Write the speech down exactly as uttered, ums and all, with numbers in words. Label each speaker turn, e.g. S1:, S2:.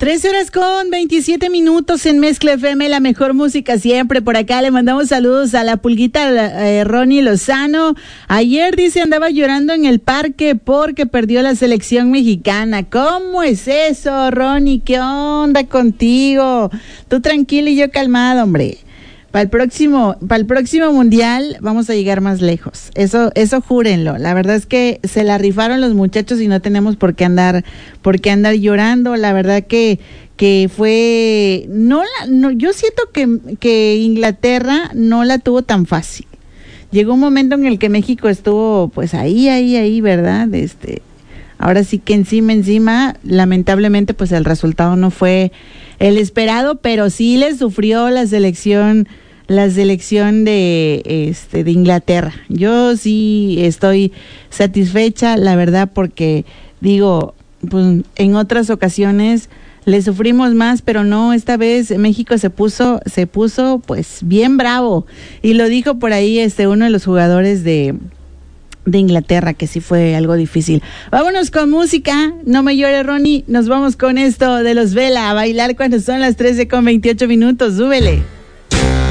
S1: trece horas con veintisiete minutos en Mezcla F M, la mejor música siempre. Por acá le mandamos saludos a la pulguita eh, Ronnie Lozano. Ayer, dice, andaba llorando en el parque porque perdió la selección mexicana. ¿Cómo es eso, Ronnie? ¿Qué onda contigo? Tú tranquilo y yo calmado, hombre. Para el próximo, para el próximo mundial vamos a llegar más lejos. Eso, eso júrenlo. La verdad es que se la rifaron los muchachos y no tenemos por qué andar, por qué andar llorando. La verdad que, que fue, no la, no, yo siento que, que Inglaterra no la tuvo tan fácil. Llegó un momento en el que México estuvo, pues ahí, ahí, ahí, ¿verdad? Este, ahora sí que encima, encima, lamentablemente, pues el resultado no fue el esperado, pero sí le sufrió la selección. La selección de este de Inglaterra. Yo sí estoy satisfecha, la verdad, porque digo, pues en otras ocasiones le sufrimos más, pero no, esta vez México se puso se puso pues bien bravo, y lo dijo por ahí este uno de los jugadores de de Inglaterra, que sí fue algo difícil. Vámonos con música, no me llores, Ronnie, nos vamos con esto de los Vela a bailar cuando son las trece con veintiocho minutos, súbele.